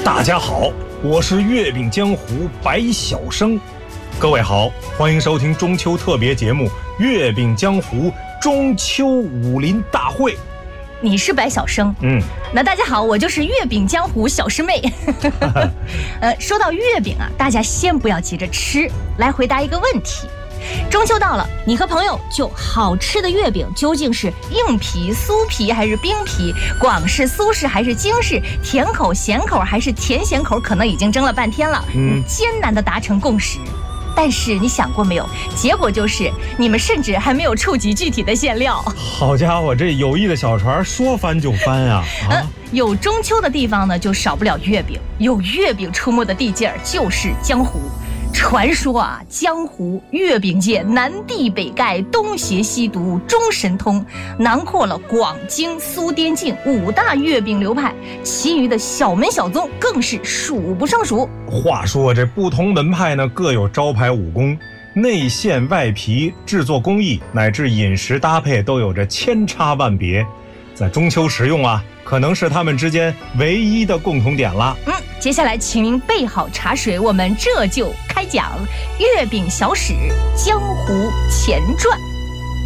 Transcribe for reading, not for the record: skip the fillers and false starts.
大家好，我是月饼江湖白晓生。各位好，欢迎收听中秋特别节目《月饼江湖中秋武林大会》。 你是白晓生，那大家好，我就是月饼江湖小师妹。说到月饼啊，大家先不要急着吃，来回答一个问题。中秋到了，你和朋友就好吃的月饼究竟是硬皮、酥皮还是冰皮？广式、苏式还是京式？甜口、咸口还是甜咸口？可能已经争了半天了，艰难地达成共识。但是你想过没有？结果就是你们甚至还没有触及具体的馅料。 好家伙，这友谊的小船说翻就翻啊！ 有中秋的地方呢，就少不了月饼；有月饼出没的地界儿，就是江湖。传说啊，江湖月饼界南帝北丐，东邪西毒，中神通，囊括了广京、苏滇晋5大月饼流派，其余的小门小宗更是数不胜数。 话说这不同门派呢，各有招牌武功，内馅外皮、制作工艺乃至饮食搭配都有着千差万别，在中秋食用啊，可能是他们之间唯一的共同点了。 接下来请您备好茶水，我们这就开讲月饼小史江湖前传。